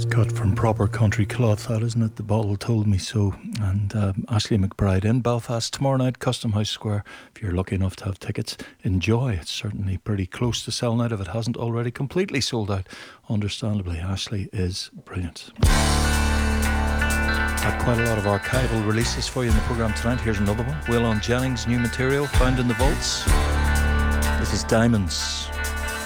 Cut from proper country cloth, that isn't it? The bottle told me so. And Ashley McBride in Belfast tomorrow night, Custom House Square. If you're lucky enough to have tickets, enjoy. It's certainly pretty close to selling out if it hasn't already completely sold out. Understandably, Ashley is brilliant. Had quite a lot of archival releases for you in the programme tonight. Here's another one. Waylon Jennings' new material found in the vaults. This is Diamonds.